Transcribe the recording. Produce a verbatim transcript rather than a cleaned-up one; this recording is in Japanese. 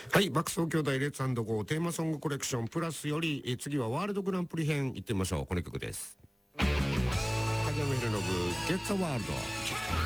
はい、爆走兄弟レッツ&ゴーテーマソングコレクションプラスより、え次はワールドグランプリ編いってみましょう。この曲です。梶山裕信ゲッツアワールド。